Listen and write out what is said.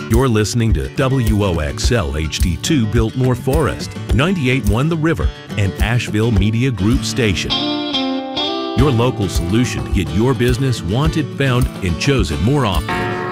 You're listening to WOXL HD2 Biltmore Forest, 98.1 The River, and Asheville Media Group station. Your local solution to get your business wanted, found, and chosen more often.